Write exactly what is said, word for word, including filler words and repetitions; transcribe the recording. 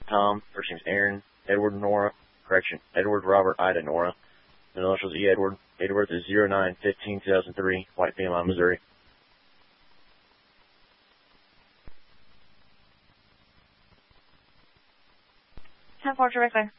Tom. First name's Aaron. Edward Nora. Correction. Edward Robert Ida Nora. Middle initials E. Edward. Date of birth is zero nine fifteen two thousand three. White female, Missouri. ten four, direct line.